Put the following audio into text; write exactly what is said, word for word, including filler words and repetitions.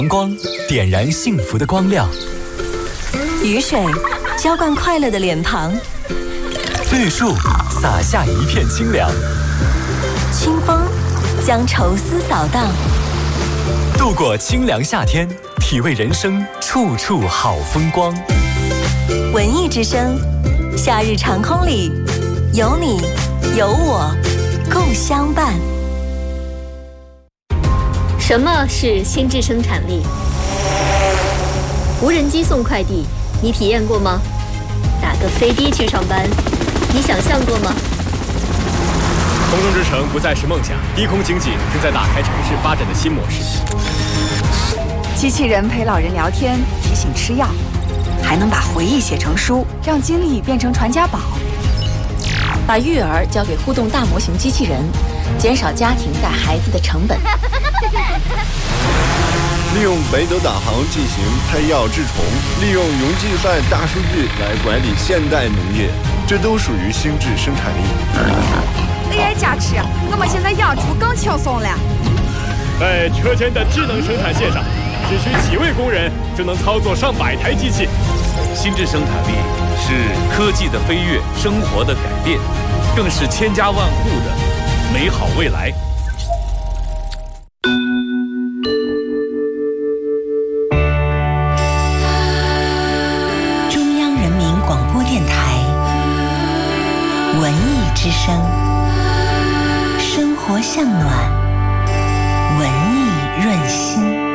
阳光点燃幸福的光亮， 雨水浇灌快乐的脸庞， 绿树洒下一片清凉， 清风将愁思扫荡。 度过清凉夏天，体味人生处处好风光。 文艺之声，夏日长空里，有你有我共相伴。 什么是心智生产力？无人机送快递，你体验过吗？打个飞的去上班，你想象过吗？ 空中之城不再是梦想，低空经济正在打开城市发展的新模式。 机器人陪老人聊天，提醒吃药，还能把回忆写成书，让经历变成传家宝。 把育儿交给互动大模型机器人，减少家庭带孩子的成本。 利用北斗导航进行配药治虫，利用云计算大数据来管理现代农业，这都属于心智生产力。 A I 加持，我们现在养猪更轻松了。 在车间的智能生产线上，只需几位工人就能操作上百台机器。 心智生产力是科技的飞跃，生活的改变，更是千家万户的美好未来。 中央人民广播电台文艺之声，生活向暖，文艺润心。